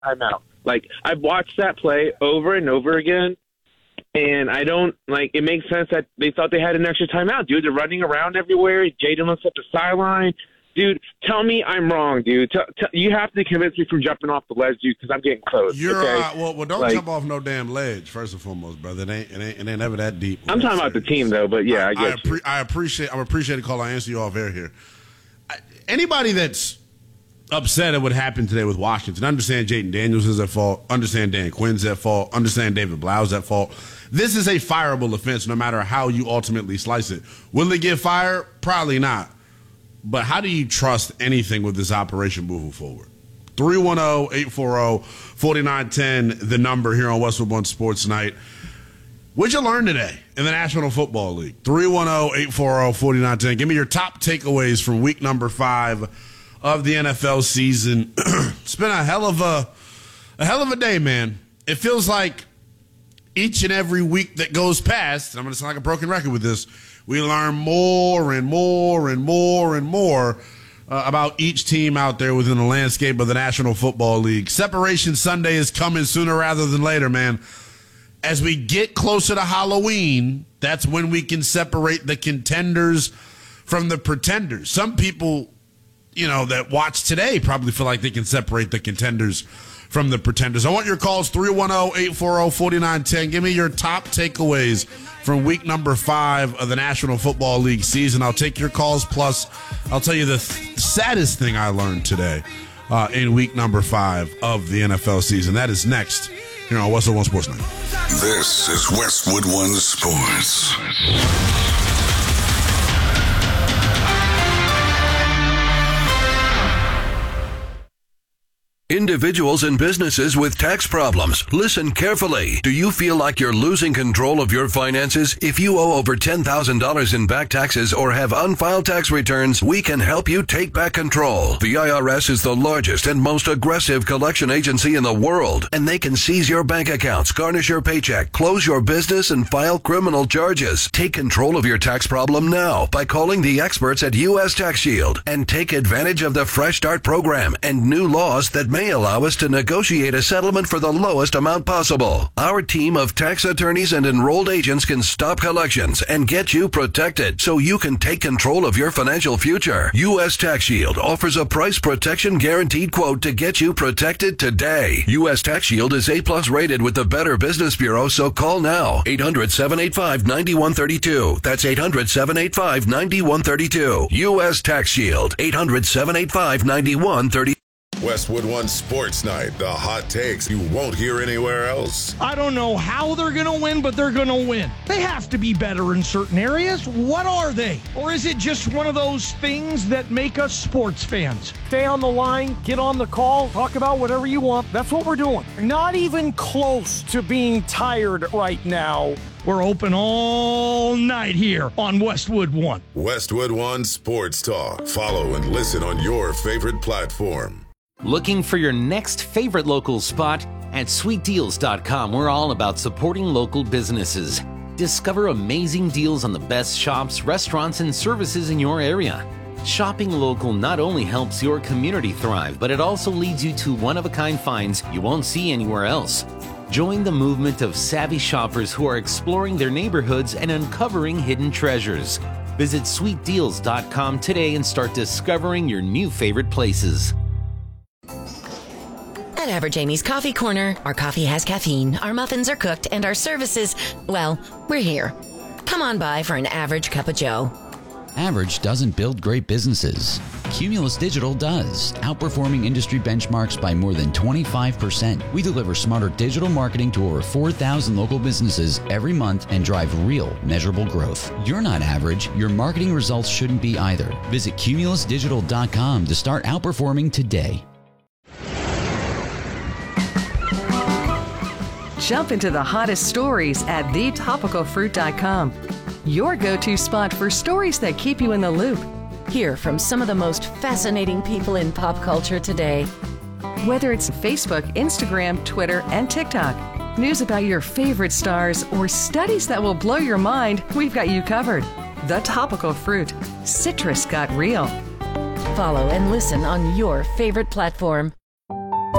timeout. Like, I've watched that play over and over again, and I don't, like, it makes sense that they thought they had an extra timeout. Dude, they're running around everywhere. Jaden looks at the sideline. Dude, tell me I'm wrong, dude. You have to convince me from jumping off the ledge, dude, because I'm getting close. You're okay? Well, don't jump off no damn ledge, first and foremost, brother. It ain't ever that deep. I'm talking about the team, though, but yeah, I get you. I'm appreciating the call. I answer you off air here. Anybody that's upset at what happened today with Washington, understand Jaden Daniels is at fault, understand Dan Quinn's at fault, understand David Blau's at fault. This is a fireable offense no matter how you ultimately slice it. Will they get fired? Probably not. But how do you trust anything with this operation moving forward? 310-840-4910, the number here on Westwood One Sports Night. What'd you learn today in the National Football League? 310-840-4910. Give me your top takeaways from week number 5 of the NFL season. It's been a hell of a day, man. It feels like each and every week that goes past, and I'm going to sound like a broken record with this, we learn more and more and more and more about each team out there within the landscape of the National Football League. Separation Sunday is coming sooner rather than later, man. As we get closer to Halloween, that's when we can separate the contenders from the pretenders. Some people, that watch today probably feel like they can separate the contenders from the pretenders. I want your calls, 310-840-4910. Give me your top takeaways from week number 5 of the National Football League season. I'll take your calls, plus I'll tell you the saddest thing I learned today in week number 5 of the NFL season. That is next here on Westwood One Sports Night. This is Westwood One Sports. Individuals and businesses with tax problems, listen carefully. Do you feel like you're losing control of your finances? If you owe over $10,000 in back taxes or have unfiled tax returns, we can help you take back control. The IRS is the largest and most aggressive collection agency in the world, and they can seize your bank accounts, garnish your paycheck, close your business, and file criminal charges. Take control of your tax problem now by calling the experts at U.S. Tax Shield and take advantage of the Fresh Start program and new laws that may allow us to negotiate a settlement for the lowest amount possible. Our team of tax attorneys and enrolled agents can stop collections and get you protected so you can take control of your financial future. U.S. Tax Shield offers a price protection guaranteed quote to get you protected today. U.S. Tax Shield is A+ rated with the Better Business Bureau, so call now. 800-785-9132. That's 800-785-9132. U.S. Tax Shield. 800-785-9132. Westwood One Sports Night, the hot takes you won't hear anywhere else. I don't know how they're going to win, but they're going to win. They have to be better in certain areas. What are they? Or is it just one of those things that make us sports fans? Stay on the line, get on the call, talk about whatever you want. That's what we're doing. Not even close to being tired right now. We're open all night here on Westwood One. Westwood One Sports Talk. Follow and listen on your favorite platform. Looking for your next favorite local spot? At sweetdeals.com, we're all about supporting local businesses. Discover amazing deals on the best shops, restaurants, and services in your area. Shopping local not only helps your community thrive, but it also leads you to one-of-a-kind finds you won't see anywhere else. Join the movement of savvy shoppers who are exploring their neighborhoods and uncovering hidden treasures. Visit sweetdeals.com today and start discovering your new favorite places. At Average Amy's Coffee Corner, our coffee has caffeine, our muffins are cooked, and our services, well, we're here. Come on by for an average cup of joe. Average doesn't build great businesses. Cumulus Digital does, outperforming industry benchmarks by more than 25%. We deliver smarter digital marketing to over 4,000 local businesses every month and drive real, measurable growth. You're not average. Your marketing results shouldn't be either. Visit cumulusdigital.com to start outperforming today. Jump into the hottest stories at thetopicalfruit.com. Your go-to spot for stories that keep you in the loop. Hear from some of the most fascinating people in pop culture today. Whether it's Facebook, Instagram, Twitter, and TikTok, news about your favorite stars, or studies that will blow your mind, we've got you covered. The Topical Fruit. Citrus got real. Follow and listen on your favorite platform.